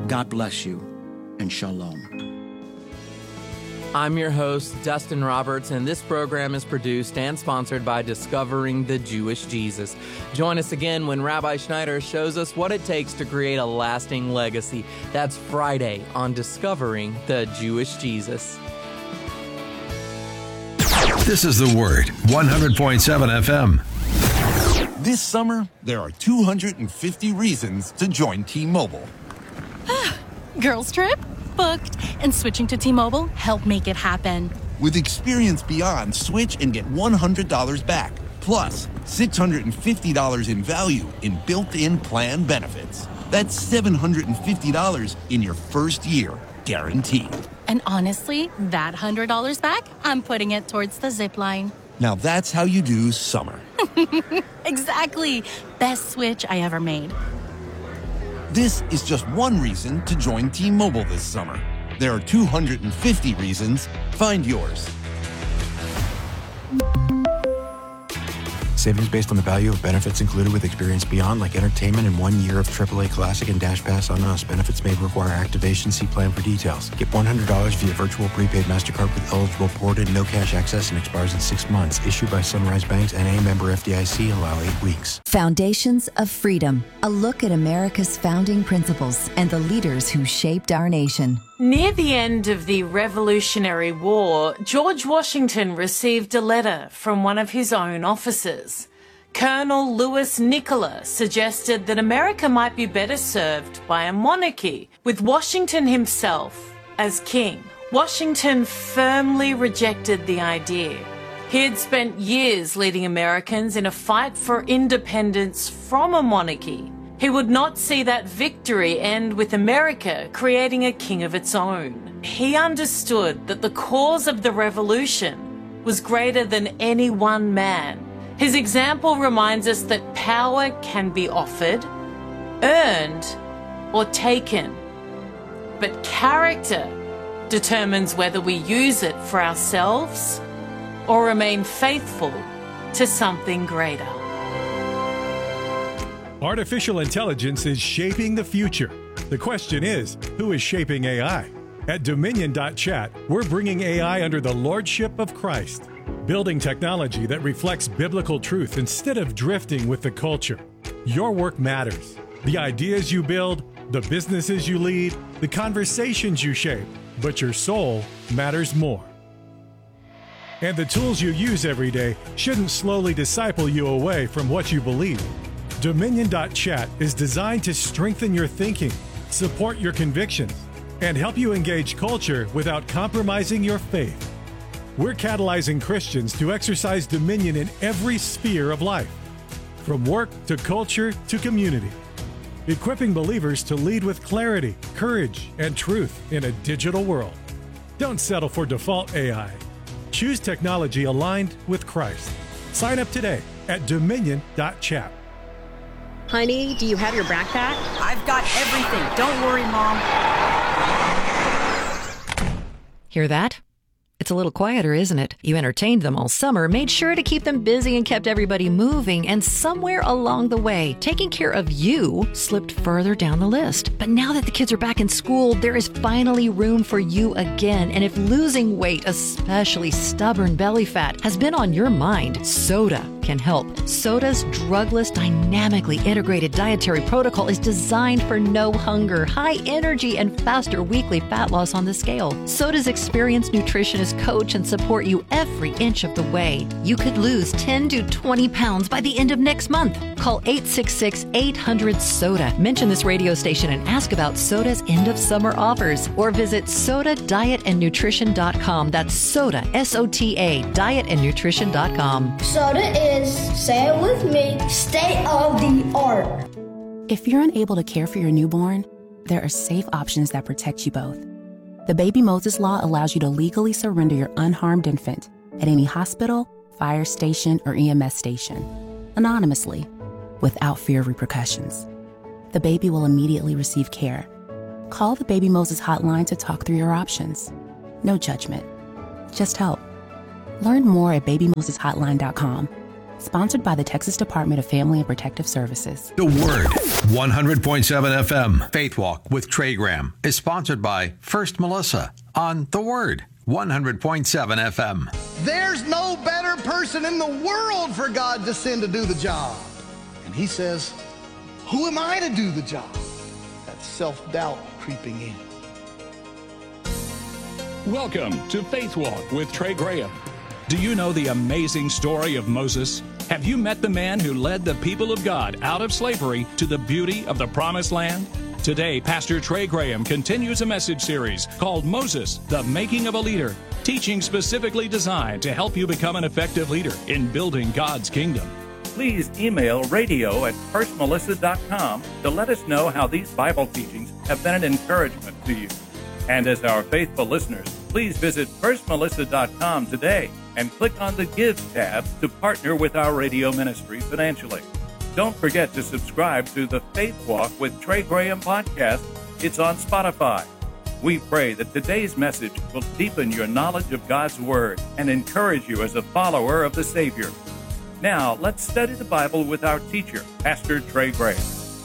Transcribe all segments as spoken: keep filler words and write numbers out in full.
God bless you, and shalom. I'm your host, Dustin Roberts, and this program is produced and sponsored by Discovering the Jewish Jesus. Join us again when Rabbi Schneider shows us what it takes to create a lasting legacy. That's Friday on Discovering the Jewish Jesus. This is The Word, one hundred point seven F M. This summer, there are two hundred fifty reasons to join T-Mobile. Girls trip? Booked. And switching to T-Mobile helped make it happen. With Experience Beyond, switch and get one hundred dollars back. Plus, six hundred fifty dollars in value in built-in plan benefits. That's seven hundred fifty dollars in your first year, guaranteed. And honestly, that one hundred dollars back, I'm putting it towards the zip line. Now that's how you do summer. Exactly. Best switch I ever made. This is just one reason to join T-Mobile this summer. There are two hundred fifty reasons. Find yours. Savings based on the value of benefits included with Experience Beyond, like entertainment and one year of triple A Classic and Dash Pass on us. Benefits may require activation. See plan for details. Get one hundred dollars via virtual prepaid MasterCard with eligible port and no cash access and expires in six months. Issued by Sunrise Banks N A, member F D I C. Allow eight weeks. Foundations of Freedom. A look at America's founding principles and the leaders who shaped our nation. Near the end of the Revolutionary War, George Washington received a letter from one of his own officers. Colonel Louis Nicola suggested that America might be better served by a monarchy, with Washington himself as king. Washington firmly rejected the idea. He had spent years leading Americans in a fight for independence from a monarchy. He would not see that victory end with America creating a king of its own. He understood that the cause of the revolution was greater than any one man. His example reminds us that power can be offered, earned, or taken. But character determines whether we use it for ourselves or remain faithful to something greater. Artificial intelligence is shaping the future. The question is, who is shaping A I? At Dominion dot chat, we're bringing A I under the lordship of Christ, building technology that reflects biblical truth instead of drifting with the culture. Your work matters. The ideas you build, the businesses you lead, the conversations you shape, but your soul matters more. And the tools you use every day shouldn't slowly disciple you away from what you believe. Dominion dot chat is designed to strengthen your thinking, support your convictions, and help you engage culture without compromising your faith. We're catalyzing Christians to exercise dominion in every sphere of life, from work to culture to community, equipping believers to lead with clarity, courage, and truth in a digital world. Don't settle for default A I. Choose technology aligned with Christ. Sign up today at Dominion dot chat. Honey, do you have your backpack? I've got everything. Don't worry, Mom. Hear that? It's a little quieter, isn't it? You entertained them all summer, made sure to keep them busy and kept everybody moving, and somewhere along the way, taking care of you slipped further down the list. But now that the kids are back in school, there is finally room for you again. And if losing weight, especially stubborn belly fat, has been on your mind, Soda can help. Soda's drugless, dynamically integrated dietary protocol is designed for no hunger, high energy, and faster weekly fat loss on the scale. Soda's experienced nutritionist coach and support you every inch of the way. You could lose ten to twenty pounds by the end of next month. Call eight six six, eight hundred, SODA. Mention this radio station and ask about Soda's end of summer offers, or visit soda diet and nutrition dot com. That's Soda, S O T A, diet and nutrition dot com. Soda is, say it with me, state of the art. If you're unable to care for your newborn, there are safe options that protect you both. The Baby Moses Law allows you to legally surrender your unharmed infant at any hospital, fire station, or E M S station, anonymously, without fear of repercussions. The baby will immediately receive care. Call the Baby Moses hotline to talk through your options. No judgment, just help. Learn more at baby moses hotline dot com. Sponsored by the Texas Department of Family and Protective Services. The Word, one hundred point seven F M. Faith Walk with Trey Graham is sponsored by First Melissa on The Word, one hundred point seven F M. There's no better person in the world for God to send to do the job. And he says, who am I to do the job? That's self-doubt creeping in. Welcome to Faith Walk with Trey Graham. Do you know the amazing story of Moses? Have you met the man who led the people of God out of slavery to the beauty of the Promised Land? Today, Pastor Trey Graham continues a message series called Moses, the Making of a Leader, teaching specifically designed to help you become an effective leader in building God's kingdom. Please email radio at first melissa dot com to let us know how these Bible teachings have been an encouragement to you. And as our faithful listeners, please visit first melissa dot com today and click on the Give tab to partner with our radio ministry financially. Don't forget to subscribe to the Faith Walk with Trey Graham podcast. It's on Spotify. We pray that today's message will deepen your knowledge of God's Word and encourage you as a follower of the Savior. Now, let's study the Bible with our teacher, Pastor Trey Graham.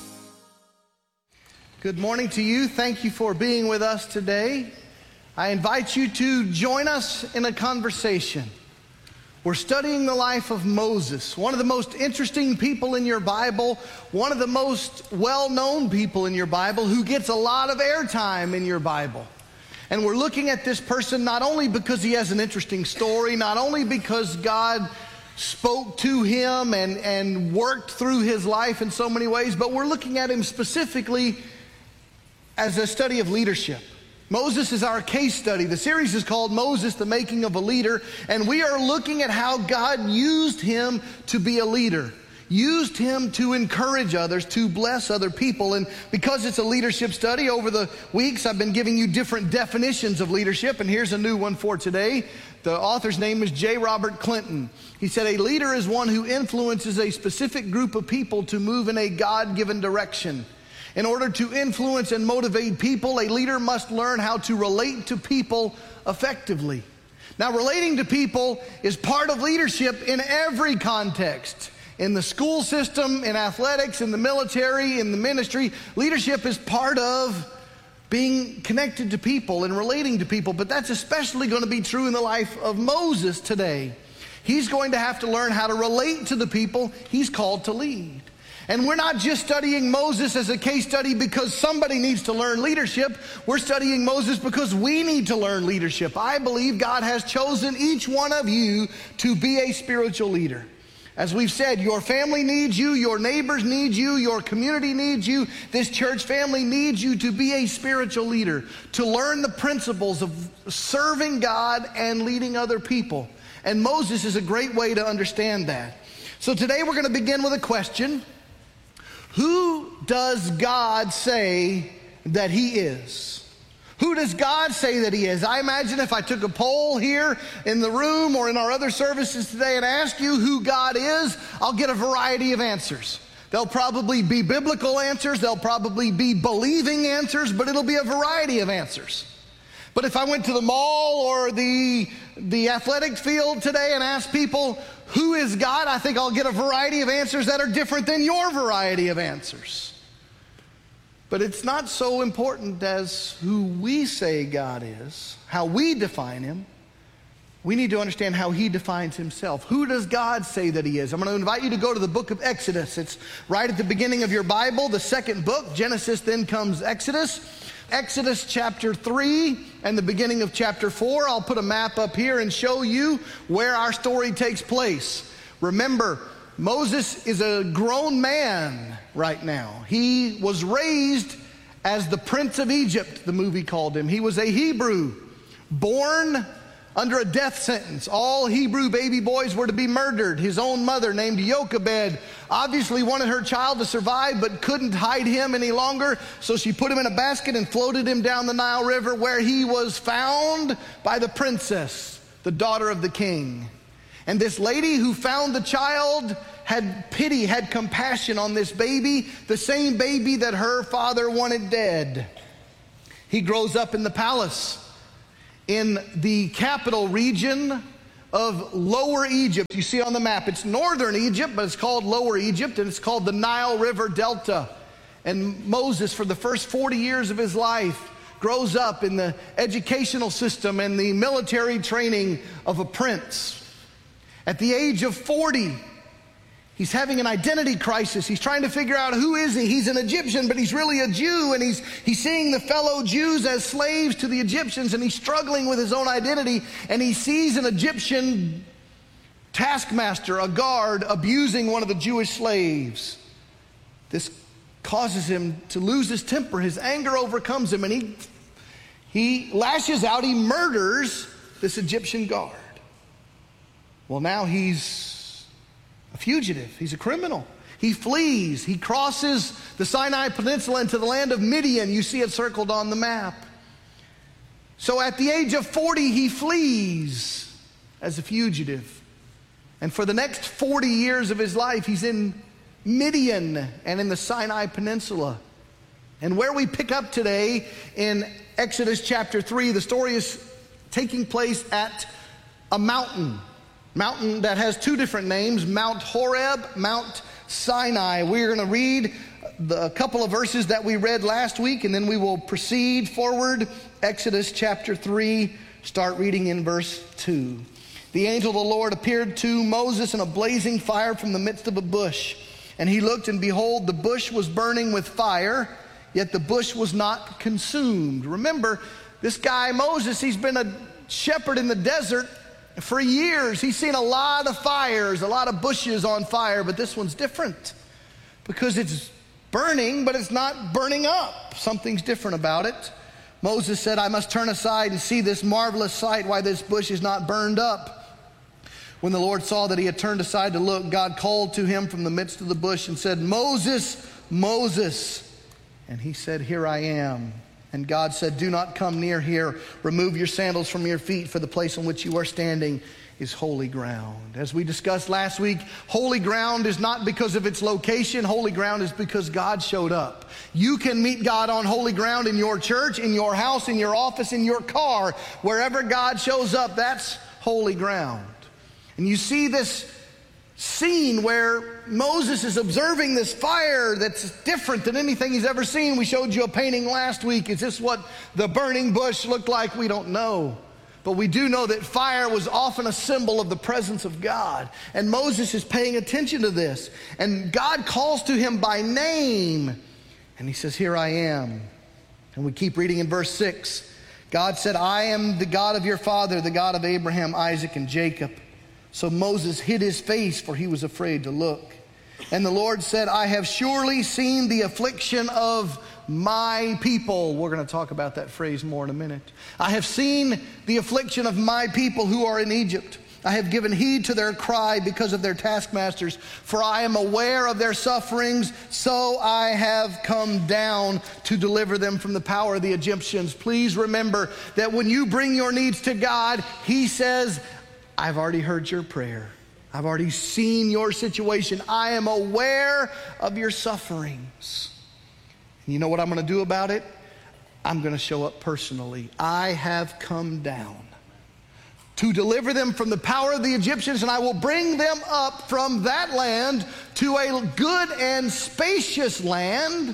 Good morning to you. Thank you for being with us today. I invite you to join us in a conversation. We're studying the life of Moses, one of the most interesting people in your Bible, one of the most well-known people in your Bible, who gets a lot of airtime in your Bible. And we're looking at this person not only because he has an interesting story, not only because God spoke to him and, and worked through his life in so many ways, but we're looking at him specifically as a study of leadership. Moses is our case study. The series is called Moses, the Making of a Leader, and we are looking at how God used him to be a leader, used him to encourage others, to bless other people. And because it's a leadership study, over the weeks I've been giving you different definitions of leadership, and here's a new one for today. The author's name is J. Robert Clinton. He said, a leader is one who influences a specific group of people to move in a God-given direction. In order to influence and motivate people, a leader must learn how to relate to people effectively. Now, relating to people is part of leadership in every context. In the school system, in athletics, in the military, in the ministry, leadership is part of being connected to people and relating to people. But that's especially going to be true in the life of Moses today. He's going to have to learn how to relate to the people he's called to lead. And we're not just studying Moses as a case study because somebody needs to learn leadership. We're studying Moses because we need to learn leadership. I believe God has chosen each one of you to be a spiritual leader. As we've said, your family needs you, your neighbors need you, your community needs you, this church family needs you to be a spiritual leader, to learn the principles of serving God and leading other people. And Moses is a great way to understand that. So today we're going to begin with a question. Who does God say that he is? Who does God say that he is? I imagine if I took a poll here in the room or in our other services today and asked you who God is, I'll get a variety of answers. There'll probably be biblical answers, there'll probably be believing answers, but it'll be a variety of answers. But if I went to the mall or the, the athletic field today and asked people, who is God? I think I'll get a variety of answers that are different than your variety of answers. But it's not so important as who we say God is, how we define him. We need to understand how he defines himself. Who does God say that he is? I'm going to invite you to go to the book of Exodus. It's right at the beginning of your Bible, the second book. Genesis, then comes Exodus. Exodus chapter three and the beginning of chapter four. I'll put a map up here and show you where our story takes place. Remember, Moses is a grown man right now. He was raised as the Prince of Egypt, the movie called him. He was a Hebrew, born under a death sentence. All Hebrew baby boys were to be murdered. His own mother, named Jochebed, obviously wanted her child to survive but couldn't hide him any longer, so she put him in a basket and floated him down the Nile River, where he was found by the princess, the daughter of the king. And this lady who found the child had pity, had compassion on this baby, the same baby that her father wanted dead. He grows up in the palace. In the capital region, of Lower Egypt. You see on the map, it's northern Egypt, but it's called Lower Egypt, and it's called the Nile River Delta. And Moses, for the first forty years of his life, grows up in the educational system and the military training of a prince. At the age of forty, he's having an identity crisis. He's trying to figure out who is he. He's an Egyptian, but he's really a Jew, and he's, he's seeing the fellow Jews as slaves to the Egyptians, and he's struggling with his own identity, and he sees an Egyptian taskmaster, a guard, abusing one of the Jewish slaves. This causes him to lose his temper. His anger overcomes him, and he, he lashes out. He murders this Egyptian guard. Well, now he's a fugitive. He's a criminal. He flees. He crosses the Sinai Peninsula into the land of Midian. You see it circled on the map. So at the age of forty, he flees as a fugitive. And for the next forty years of his life, he's in Midian and in the Sinai Peninsula. And where we pick up today in Exodus chapter three, the story is taking place at a mountain. Mountain that has two different names, Mount Horeb, Mount Sinai. We're going to read the, a couple of verses that we read last week, and then we will proceed forward. Exodus chapter three, start reading in verse two. The angel of the Lord appeared to Moses in a blazing fire from the midst of a bush. And he looked, and behold, the bush was burning with fire, yet the bush was not consumed. Remember, this guy Moses, he's been a shepherd in the desert for years. He's seen a lot of fires, a lot of bushes on fire, but this one's different because it's burning, but it's not burning up. Something's different about it. Moses said, I must turn aside and see this marvelous sight, why this bush is not burned up. When the Lord saw that he had turned aside to look, God called to him from the midst of the bush and said, Moses, Moses. And he said, here I am. And God said, do not come near here. Remove your sandals from your feet, for the place on which you are standing is holy ground. As we discussed last week, holy ground is not because of its location. Holy ground is because God showed up. You can meet God on holy ground in your church, in your house, in your office, in your car. Wherever God shows up, that's holy ground. And you see this scene where Moses is observing this fire that's different than anything he's ever seen. We showed you a painting last week. Is this what the burning bush looked like? We don't know. But we do know that fire was often a symbol of the presence of God. And Moses is paying attention to this. And God calls to him by name. And he says, here I am. And we keep reading in verse six. God said, I am the God of your father, the God of Abraham, Isaac, and Jacob. So Moses hid his face, for he was afraid to look. And the Lord said, I have surely seen the affliction of my people. We're going to talk about that phrase more in a minute. I have seen the affliction of my people who are in Egypt. I have given heed to their cry because of their taskmasters, for I am aware of their sufferings, so I have come down to deliver them from the power of the Egyptians. Please remember that when you bring your needs to God, he says, I've already heard your prayer. I've already seen your situation. I am aware of your sufferings. And you know what I'm going to do about it? I'm going to show up personally. I have come down to deliver them from the power of the Egyptians, and I will bring them up from that land to a good and spacious land,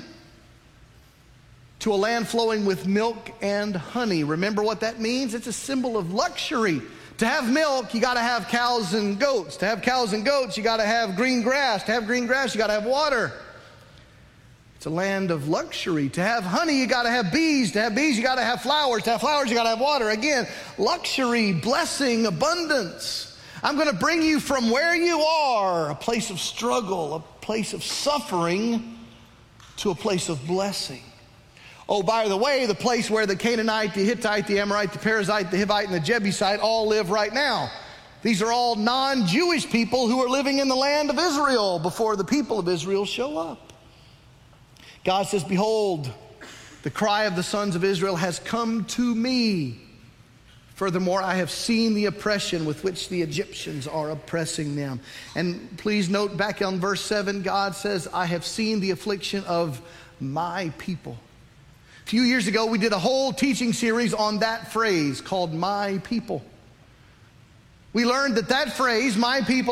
to a land flowing with milk and honey. Remember what that means? It's a symbol of luxury. To have milk, you got to have cows and goats. To have cows and goats, you got to have green grass. To have green grass, you got to have water. It's a land of luxury. To have honey, you got to have bees. To have bees, you got to have flowers. To have flowers, you got to have water. Again, luxury, blessing, abundance. I'm going to bring you from where you are, a place of struggle, a place of suffering, to a place of blessing. Oh, by the way, the place where the Canaanite, the Hittite, the Amorite, the Perizzite, the Hivite, and the Jebusite all live right now. These are all non-Jewish people who are living in the land of Israel before the people of Israel show up. God says, behold, the cry of the sons of Israel has come to me. Furthermore, I have seen the oppression with which the Egyptians are oppressing them. And please note back on verse seven, God says, I have seen the affliction of my people. A few years ago, we did a whole teaching series on that phrase called my people. we learned that that phrase, my people